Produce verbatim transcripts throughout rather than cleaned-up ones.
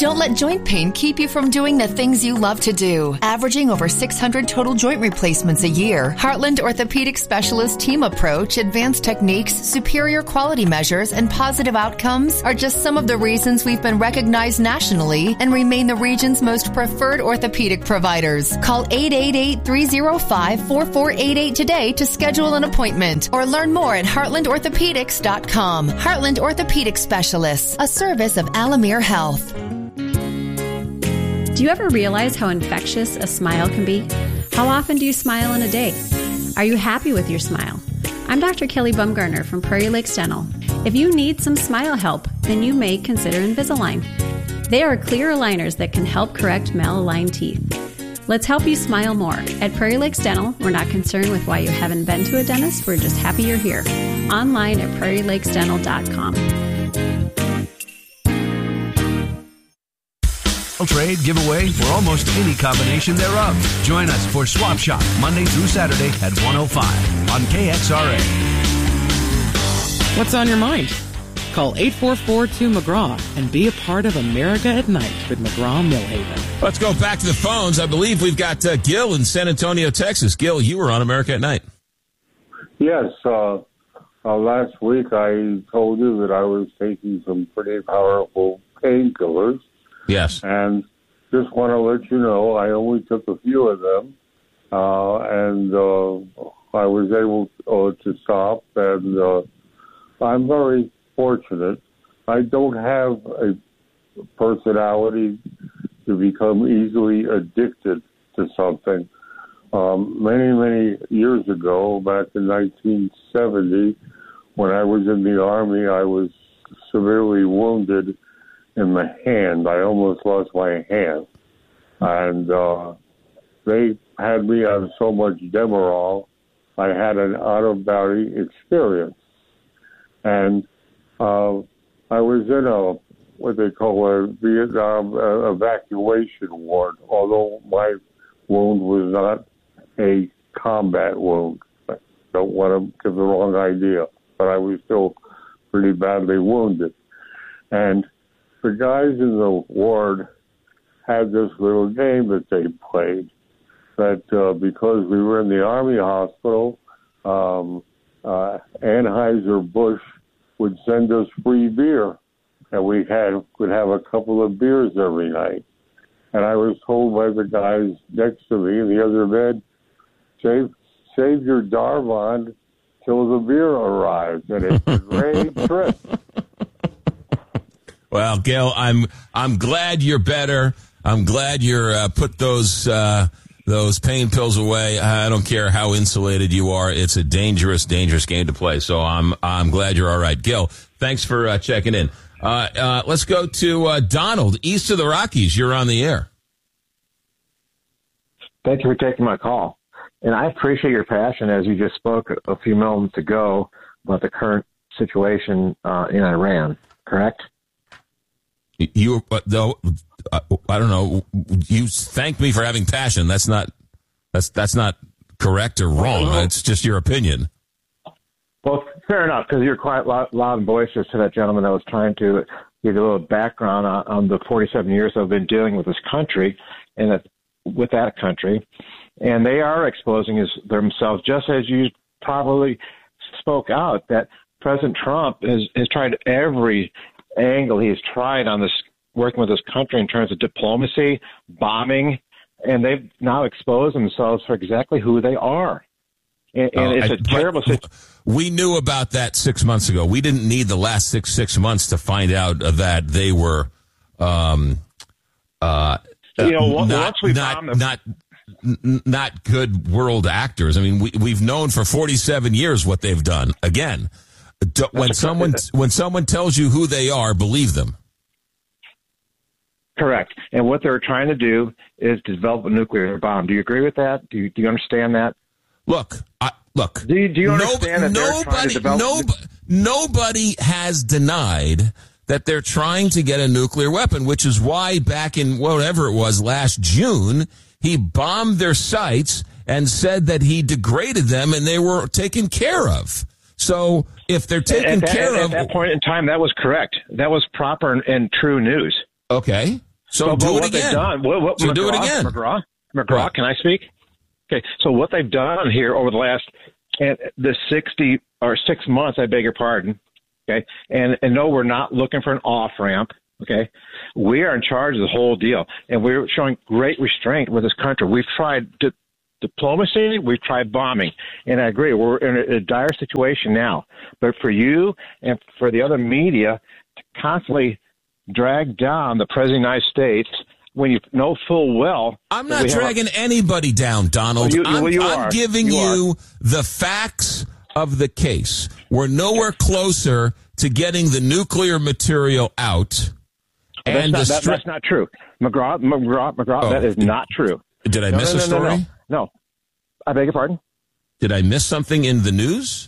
Don't let joint pain keep you from doing the things you love to do. Averaging over six hundred total joint replacements a year, Heartland Orthopedic Specialist team approach, advanced techniques, superior quality measures, and positive outcomes are just some of the reasons we've been recognized nationally and remain the region's most preferred orthopedic providers. Call eight eight eight, three oh five, four four eight eight today to schedule an appointment or learn more at heartland orthopedics dot com. Heartland Orthopedic Specialists, a service of Alamere Health. Do you ever realize how infectious a smile can be? How often do you smile in a day? Are you happy with your smile? I'm Doctor Kelly Bumgarner from Prairie Lakes Dental. If you need some smile help, then you may consider Invisalign. They are clear aligners that can help correct malaligned teeth. Let's help you smile more. At Prairie Lakes Dental, we're not concerned with why you haven't been to a dentist. We're just happy you're here. Online at prairie lakes dental dot com. Trade, giveaway, or almost any combination thereof. Join us for Swap Shop Monday through Saturday at one oh five on K X R A. What's on your mind? Call eight four four, two, McGraw and be a part of America at Night with McGraw Millhaven. Let's go back to the phones. I believe we've got uh, Gil in San Antonio, Texas. Gil, you were on America at Night. Yes. Uh, uh, last week I told you that I was taking some pretty powerful painkillers. Yes. And just want to let you know, I only took a few of them, uh, and uh, I was able uh, to stop, and uh, I'm very fortunate. I don't have a personality to become easily addicted to something. Um, many, many years ago, back in nineteen seventy, when I was in the Army, I was severely wounded in the hand. I almost lost my hand. And uh, they had me on so much Demerol, I had an out-of-body experience. And uh, I was in a, what they call a Vietnam uh, evacuation ward, although my wound was not a combat wound. I don't want to give the wrong idea, but I was still pretty badly wounded. And the guys in the ward had this little game that they played, that uh, because we were in the Army hospital, um, uh, Anheuser-Busch would send us free beer, and we had would have a couple of beers every night. And I was told by the guys next to me in the other bed, save, save your Darvon till the beer arrives, and it's a great trip. Well, Gail, I'm I'm glad you're better. I'm glad you're uh, put those uh, those pain pills away. I don't care how insulated you are. It's a dangerous, dangerous game to play. So I'm I'm glad you're all right. Gil, thanks for uh, checking in. Uh, uh, let's go to uh, Donald, east of the Rockies. You're on the air. Thank you for taking my call. And I appreciate your passion, as you just spoke a few moments ago, about the current situation uh, in Iran, correct? You, though, I don't know. You thank me for having passion. That's not, that's that's not correct or wrong. Well, it's just your opinion. Well, fair enough, because you're quite loud, loud and boisterous to that gentleman that was trying to give you a little background on, on the forty-seven years I've been dealing with this country and that, with that country, and they are exposing his, themselves, just as you probably spoke out, that President Trump has, has tried every angle he's tried on this, working with this country in terms of diplomacy, bombing, and they've now exposed themselves for exactly who they are. And, and oh, it's I, a terrible situation. We knew about that six months ago. We didn't need the last six six months to find out that they were, um, uh, you know, not, once we not, them- not, not good world actors. I mean, we, we've known for forty-seven years what they've done. Again, when someone when someone tells you who they are, believe them. Correct. And what they're trying to do is to develop a nuclear bomb. Do you agree with that? Do you, do you understand that? Look, I, look. Do you, do you understand no, that they're trying to develop? Nobody, nobody has denied that they're trying to get a nuclear weapon, which is why back in whatever it was last June, he bombed their sites and said that he degraded them and they were taken care of. So if they're taken at that, care at, of... At that point in time, that was correct. That was proper and, and true news. Okay. So, so do it what again. They've done, what, what, so McGraw, do it again. McGraw, McGraw, What? can I speak? Okay, so what they've done here over the last and the sixty or six months, I beg your pardon. Okay, and and no, we're not looking for an off ramp. Okay, we are in charge of the whole deal, and we're showing great restraint with this country. We've tried di- diplomacy, we've tried bombing, and I agree, we're in a, a dire situation now. But for you and for the other media to constantly drag down the President of the United States when you know full well. I'm not dragging a, anybody down, Donald. Well, you, I'm, well, you I'm are. giving you, you the facts of the case. We're nowhere closer to getting the nuclear material out. And that's, not, the stri- that, that's not true. McGraw, McGraw, McGraw, oh, that is not true. Did I no, miss no, a no, story? No, no, no. I beg your pardon? Did I miss something in the news?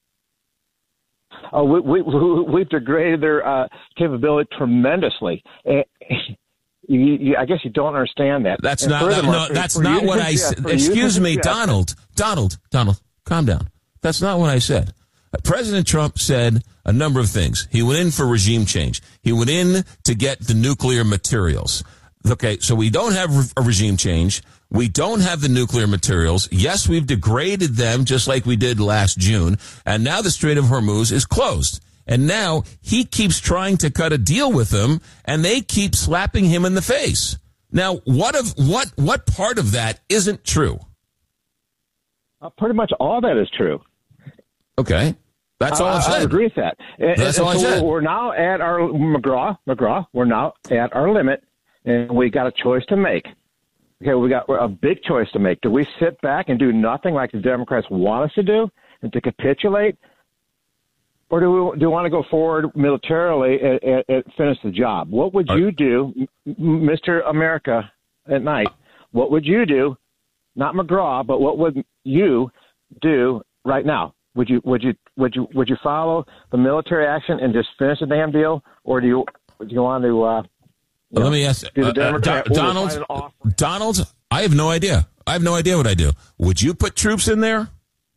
Oh, we, we, we, we've degraded their uh, capability tremendously. Uh, you, you, I guess you don't understand that. That's and not, no, no, for, that's for not what to, I yeah, said. for Excuse to, me, yeah. Donald. Donald, Donald, calm down. That's not what I said. President Trump said a number of things. He went in for regime change. He went in to get the nuclear materials. Okay, so we don't have a regime change. We don't have the nuclear materials. Yes, we've degraded them just like we did last June. And now the Strait of Hormuz is closed. And now he keeps trying to cut a deal with them, and they keep slapping him in the face. Now, what of what what part of that isn't true? Uh, pretty much all that is true. Okay. That's all I, I said. I agree with that. And, That's and all so I said. We're now at our McGraw, McGraw. We're now at our limit, and we got a choice to make. Okay, we got a big choice to make. Do we sit back and do nothing like the Democrats want us to do, and to capitulate, or do we do we want to go forward militarily and, and, and finish the job? What would you do, Mister America at night? What would you do? Not McGraw, but what would you do right now? Would you would you would you would you follow the military action and just finish the damn deal, or do you do you want to? Uh, you Let know, me ask do the uh, uh, Democrat- Do- Donald. Donald, I have no idea. I have no idea what I do. Would you put troops in there?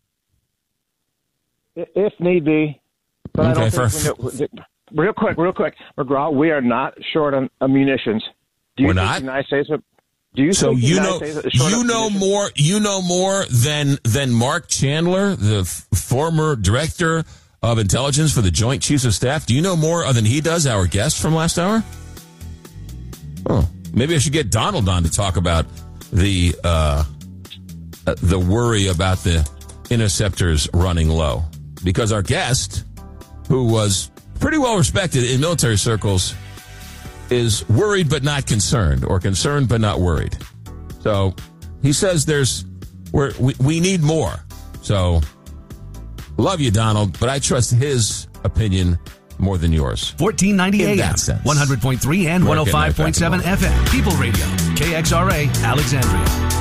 If need be, but Okay, I don't for- think we know, real quick, real quick, McGraw, we are not short on, on munitions. Do you We're think not? the United States? Do you So think the you United know States is short you on know munitions? more you know more than than Mark Chandler, the f- former director of intelligence for the Joint Chiefs of Staff. Do you know more than he does? Our guest from last hour. Oh, maybe I should get Donald on to talk about the uh, uh, the worry about the interceptors running low, because our guest, who was pretty well respected in military circles, is worried but not concerned, or concerned but not worried. So he says there's we're, we we need more. So love you, Donald, but I trust his opinion more than yours. fourteen ninety In A M, that sense. one hundred point three and one oh five point seven F M. People Radio, K X R A, Alexandria.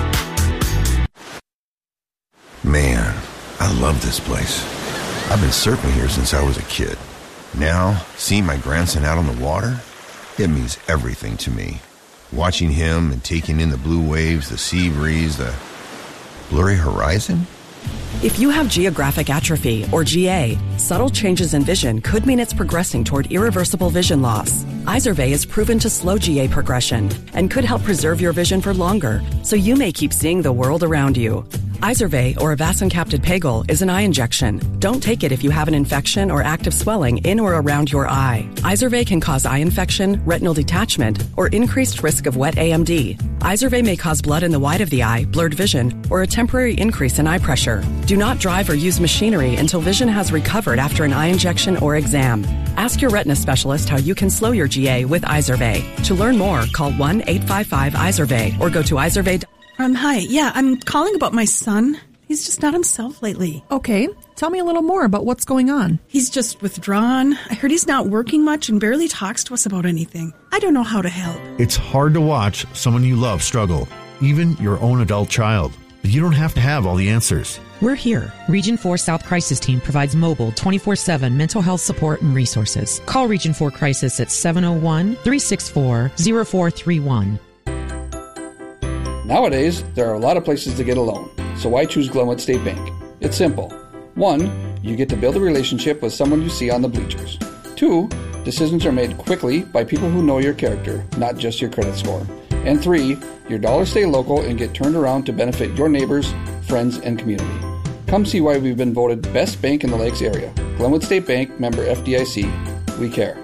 Man, I love this place. I've been surfing here since I was a kid. Now, seeing my grandson out on the water, it means everything to me. Watching him and taking in the blue waves, the sea breeze, the blurry horizon. If you have geographic atrophy, or G A, subtle changes in vision could mean it's progressing toward irreversible vision loss. Izervay is proven to slow G A progression and could help preserve your vision for longer, so you may keep seeing the world around you. Izervay, or avacincaptad pegol, is an eye injection. Don't take it if you have an infection or active swelling in or around your eye. Izervay can cause eye infection, retinal detachment, or increased risk of wet A M D. Izervay may cause blood in the white of the eye, blurred vision, or a temporary increase in eye pressure. Do not drive or use machinery until vision has recovered after an eye injection or exam. Ask your retina specialist how you can slow your G A with Izervay. To learn more, call one eight five five Izervay or go to izervay dot com. Um, hi. Yeah, I'm calling about my son. He's just not himself lately. Okay. Tell me a little more about what's going on. He's just withdrawn. I heard he's not working much and barely talks to us about anything. I don't know how to help. It's hard to watch someone you love struggle, even your own adult child. But you don't have to have all the answers. We're here. Region four South Crisis Team provides mobile twenty-four seven mental health support and resources. Call Region four Crisis at seven oh one, three six four, oh four three one. Nowadays, there are a lot of places to get a loan, so why choose Glenwood State Bank? It's simple. One, you get to build a relationship with someone you see on the bleachers. Two, Decisions are made quickly by people who know your character, not just your credit score. And three, your dollars stay local and get turned around to benefit your neighbors, friends, and community. Come see why we've been voted best bank in the Lakes area. Glenwood State Bank, member F D I C. We care.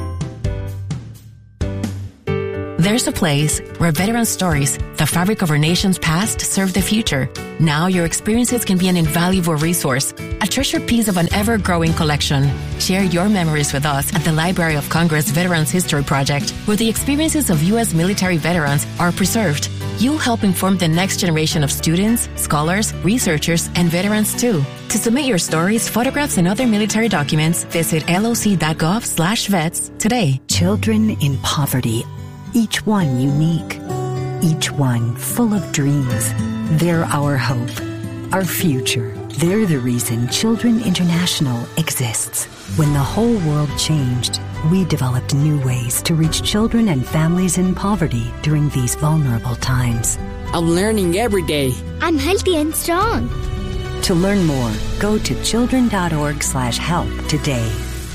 There's a place where veteran stories, the fabric of our nation's past, serve the future. Now your experiences can be an invaluable resource, a treasured piece of an ever-growing collection. Share your memories with us at the Library of Congress Veterans History Project, where the experiences of U S military veterans are preserved. You'll help inform the next generation of students, scholars, researchers, and veterans too. To submit your stories, photographs, and other military documents, visit loc.gov slash vets today. Children in poverty. Each one unique, each one full of dreams. They're our hope, our future. They're the reason Children International exists. When the whole world changed, we developed new ways to reach children and families in poverty during these vulnerable times. I'm learning every day. I'm healthy and strong. To learn more, go to children.org slash help today.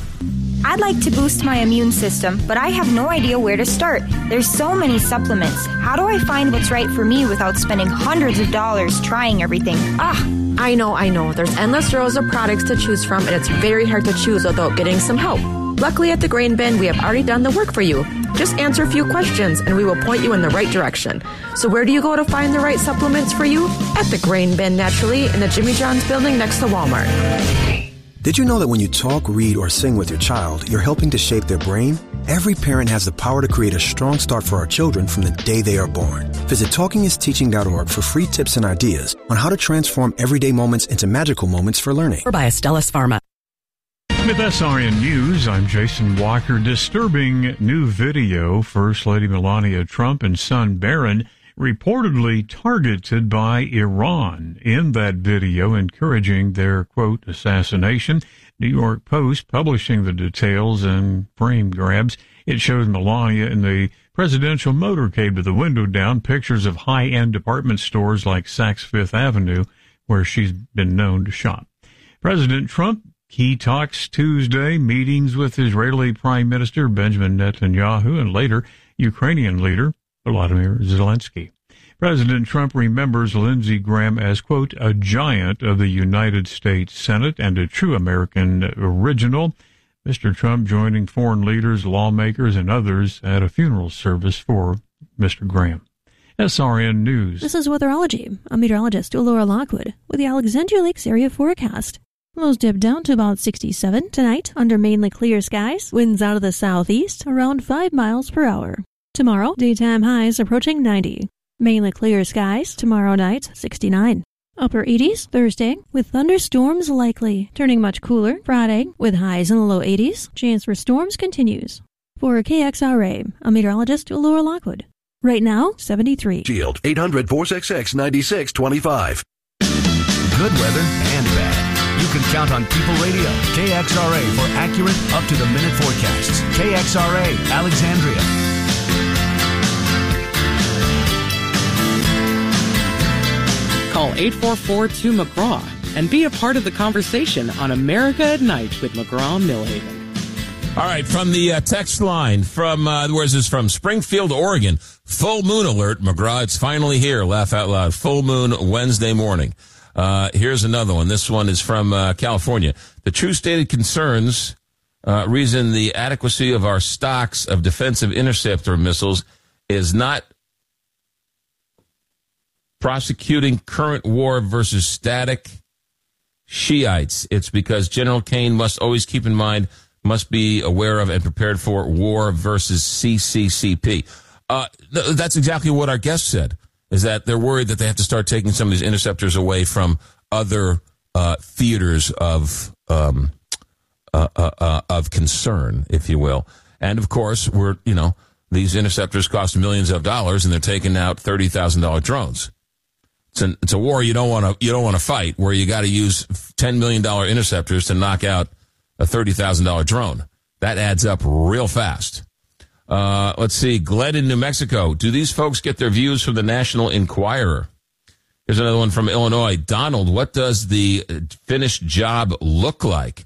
I'd like to boost my immune system, but I have no idea where to start. There's so many supplements. How do I find what's right for me without spending hundreds of dollars trying everything? Ah! I know, I know. There's endless rows of products to choose from, and it's very hard to choose without getting some help. Luckily at the Grain Bin, we have already done the work for you. Just answer a few questions, and we will point you in the right direction. So where do you go to find the right supplements for you? At the Grain Bin, naturally, in the Jimmy John's building next to Walmart. Did you know that when you talk, read, or sing with your child, you're helping to shape their brain? Every parent has the power to create a strong start for our children from the day they are born. Visit talking is teaching dot org for free tips and ideas on how to transform everyday moments into magical moments for learning. Or by Astellas Pharma. With S R N News, I'm Jason Walker. Disturbing new video. First Lady Melania Trump and son Barron reportedly targeted by Iran in that video, encouraging their, quote, assassination. New York Post publishing the details and frame grabs. It shows Melania in the presidential motorcade with the window down, pictures of high-end department stores like Saks Fifth Avenue, where she's been known to shop. President Trump, key talks Tuesday, meetings with Israeli Prime Minister Benjamin Netanyahu and later Ukrainian leader Volodymyr Zelensky. President Trump remembers Lindsey Graham as, quote, a giant of the United States Senate and a true American original. Mister Trump joining foreign leaders, lawmakers, and others at a funeral service for Mister Graham. S R N News. This is Weatherology. I'm meteorologist Laura Lockwood with the Alexandria Lakes area forecast. Lows dip down to about sixty-seven tonight under mainly clear skies. Winds out of the southeast around five miles per hour. Tomorrow, daytime highs approaching ninety. Mainly clear skies tomorrow night, sixty-nine. Upper eighties Thursday, with thunderstorms likely. Turning much cooler Friday, with highs in the low eighties. Chance for storms continues. For K X R A, I'm meteorologist Laura Lockwood. Right now, seventy-three. Shield, eight hundred, four six six, nine six two five. Good weather and bad. You can count on People Radio, K X R A, for accurate, up-to-the-minute forecasts. K X R A, Alexandria. Call eight four four two McGraw and be a part of the conversation on America at Night with McGraw-Millhaven. All right, from the uh, text line, from, uh, where's this from? Springfield, Oregon. Full moon alert, McGraw. It's finally here. Laugh out loud. Full moon Wednesday morning. Uh, here's another one. This one is from uh, California. The true stated concerns uh, reason the adequacy of our stocks of defensive interceptor missiles is not prosecuting current war versus static Shiites. It's because General Kane must always keep in mind, must be aware of and prepared for war versus C C C P. Uh, th- that's exactly what our guest said, is that they're worried that they have to start taking some of these interceptors away from other uh, theaters of um, uh, uh, uh, of concern, if you will. And, of course, we're, you know, these interceptors cost millions of dollars, and they're taking out thirty thousand dollars drones. It's, an, it's a war you don't want to you don't want to fight, where you got to use ten million dollars interceptors to knock out a thirty thousand dollars drone. That adds up real fast. Uh, let's see. Glenn in New Mexico. Do these folks get their views from the National Enquirer? Here's another one from Illinois. Donald, what does the finished job look like?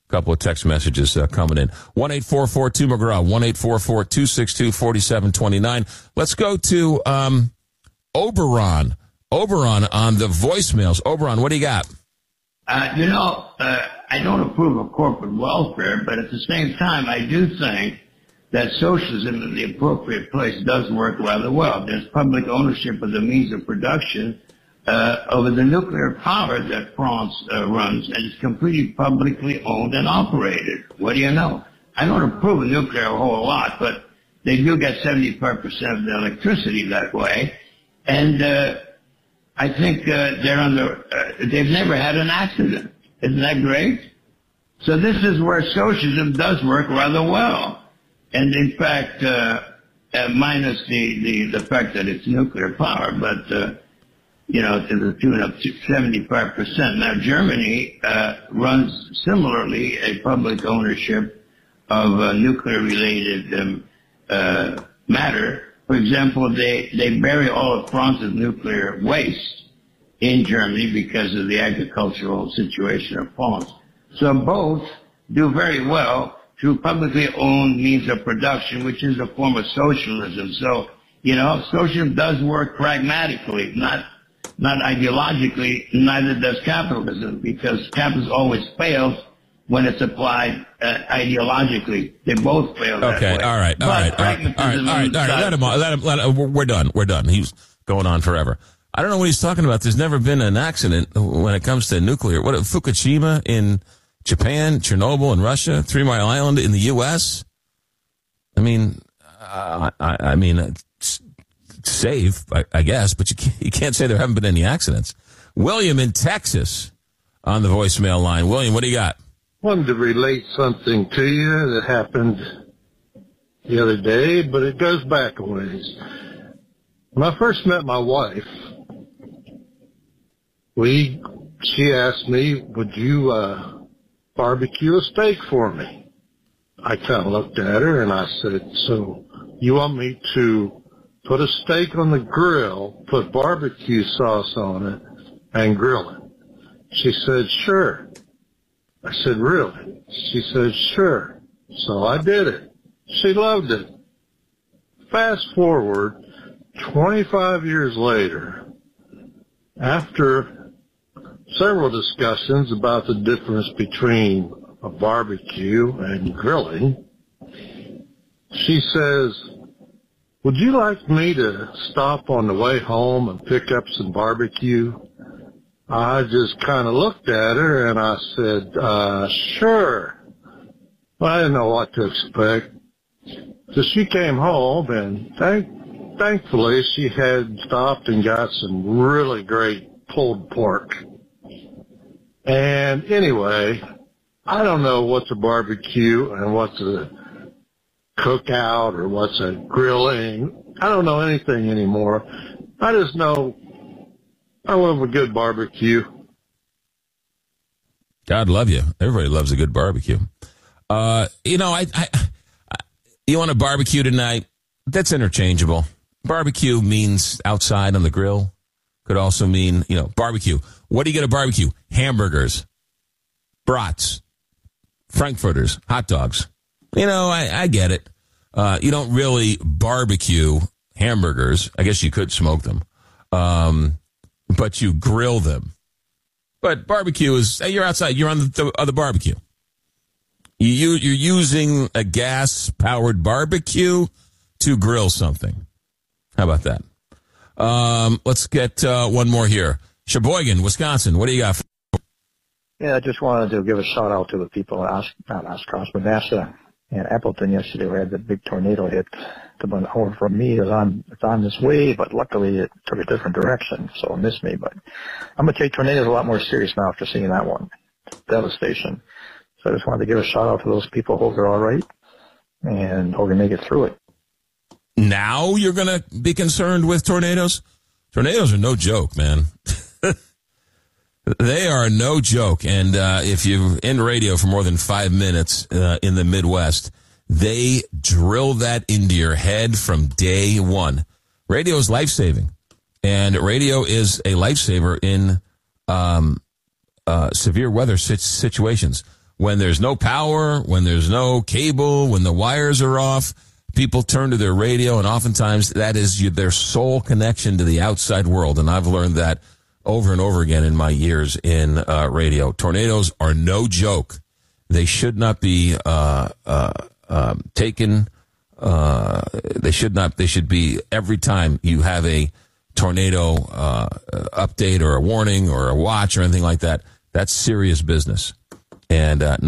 couple of text messages uh, coming in. one eight four four two McGraw, one eight four four two six two four seven two nine. Let's go to um, Oberon. Oberon on the voicemails. Oberon, what do you got? Uh, you know, uh, I don't approve of corporate welfare, but at the same time, I do think that socialism in the appropriate place does work rather well. There's public ownership of the means of production uh, over the nuclear power that France uh, runs, and it's completely publicly owned and operated. What do you know? I don't approve of nuclear a whole lot, but they do get seventy-five percent of the electricity that way, and uh, I think uh, they're under, uh, they've never had an accident. Isn't that great? So this is where socialism does work rather well. And in fact, uh, uh, minus the, the, the fact that it's nuclear power, but, uh, you know, to the tune of seventy-five percent. Now, Germany uh, runs similarly a public ownership of uh, nuclear-related um, uh, matter. For example, they, they bury all of France's nuclear waste in Germany because of the agricultural situation of France. So both do very well through publicly owned means of production, which is a form of socialism. So, you know, socialism does work pragmatically, not not ideologically. Neither does capitalism, because capitalism always fails when it's applied uh, ideologically. They both fail that Okay, way. all right, all right, all right, all right, all right, all right. Let him, let him, let him, we're done, we're done. He's going on forever. I don't know what he's talking about. There's never been an accident when it comes to nuclear. What, Fukushima in Japan, Chernobyl in Russia, Three Mile Island in the U S? I mean, uh, I, I mean, it's safe, I, I guess, but you can't, you can't say there haven't been any accidents. William in Texas on the voicemail line. William, what do you got? Wanted to relate something to you that happened the other day, but it goes back a ways. When I first met my wife, we, she asked me, would you, uh, barbecue a steak for me? I kind of looked at her and I said, so you want me to put a steak on the grill, put barbecue sauce on it, and grill it? She said, sure. I said, really? She said, sure. So I did it. She loved it. Fast forward twenty-five years later, after several discussions about the difference between a barbecue and grilling, she says, would you like me to stop on the way home and pick up some barbecue? I just kind of looked at her and I said, uh, sure. Well, I didn't know what to expect. So she came home and thank, thankfully she had stopped and got some really great pulled pork. And anyway, I don't know what's a barbecue and what's a cookout or what's a grilling. I don't know anything anymore. I just know I love a good barbecue. God love you. Everybody loves a good barbecue. Uh, you know, I, I, I, you want a barbecue tonight? That's interchangeable. Barbecue means outside on the grill. Could also mean, you know, barbecue. What do you get at barbecue? Hamburgers, brats, frankfurters, hot dogs. You know, I, I get it. Uh, you don't really barbecue hamburgers. I guess you could smoke them. Um, but you grill them. But barbecue is, hey, you're outside, you're on the, the, uh, the barbecue. You, you're using a gas-powered barbecue to grill something. How about that? Um, let's get uh, one more here. Sheboygan, Wisconsin, what do you got? Yeah, I just wanted to give a shout-out to the people at Os- not Oshkosh, but Manassas and Appleton yesterday. We had the big tornado hit about an hour from me. It was on, it's on this way, but luckily it took a different direction, so it missed me. But I'm going to take tornadoes a lot more serious now after seeing that one. Devastation. So I just wanted to give a shout-out to those people. Hope they're all right, and hope we make it through it. Now you're going to be concerned with tornadoes? Tornadoes are no joke, man. They are no joke. And uh, if you're in radio for more than five minutes uh, in the Midwest, they drill that into your head from day one. Radio is life-saving. And radio is a lifesaver in um, uh, severe weather situations. when there's no power, when there's no cable, when the wires are off, people turn to their radio, and oftentimes that is their sole connection to the outside world. And I've learned that over and over again in my years in uh, radio. Tornadoes are no joke. They should not be uh, uh, um, taken. Uh, they should not. They should be every time you have a tornado uh, update or a warning or a watch or anything like that. That's serious business. And uh,